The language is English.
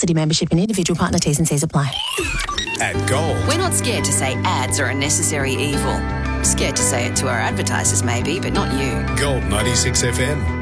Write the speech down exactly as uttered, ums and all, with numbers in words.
City membership and individual partner T's and C's apply. At Gold. We're not scared to say ads are a necessary evil. Scared to say it to our advertisers maybe, but not you. Gold ninety-six F M.